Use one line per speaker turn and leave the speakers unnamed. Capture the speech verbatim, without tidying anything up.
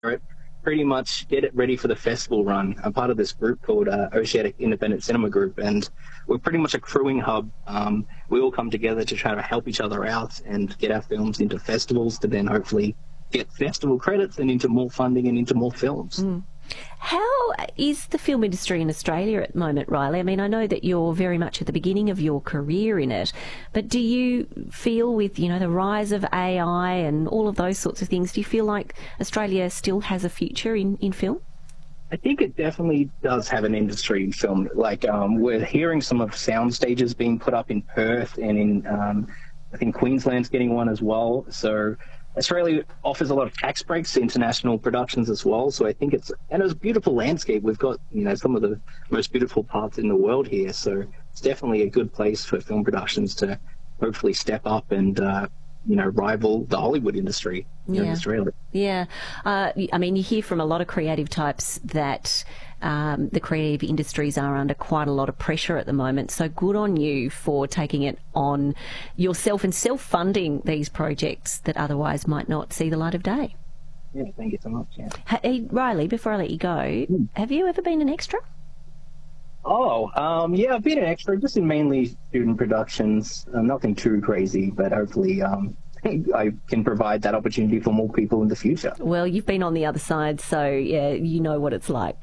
it, pretty much get it ready for the festival run. I'm part of this group called uh, Oceanic Independent Cinema Group, and we're pretty much a crewing hub. Um, we all come together to try to help each other out and get our films into festivals to then hopefully get festival credits and into more funding and into more films.
Mm. How is the film industry in Australia at the moment, Riley? I mean, I know that you're very much at the beginning of your career in it, but do you feel with, you know, the rise of A I and all of those sorts of things, do you feel like Australia still has a future in, in film?
I think it definitely does have an industry in film. Like, um, we're hearing some of sound stages being put up in Perth and in, um, I think Queensland's getting one as well. So Australia offers a lot of tax breaks to international productions as well. So I think it's, and it's a beautiful landscape. We've got, you know, some of the most beautiful parts in the world here. So it's definitely a good place for film productions to hopefully step up and, uh, you know, rival the Hollywood industry here
yeah.
in Australia.
Yeah. Uh, I mean, you hear from a lot of creative types that um, the creative industries are under quite a lot of pressure at the moment. So good on you for taking it on yourself and self-funding these projects that otherwise might not see the light of day.
Yeah, thank you so much. Yeah.
Hey, Riley, before I let you go, mm. have you ever been an extra?
Oh, um, yeah, I've been an extra, just in mainly student productions. Uh, nothing too crazy, but hopefully um, I can provide that opportunity for more people in the future.
Well, you've been on the other side, so yeah, you know what it's like.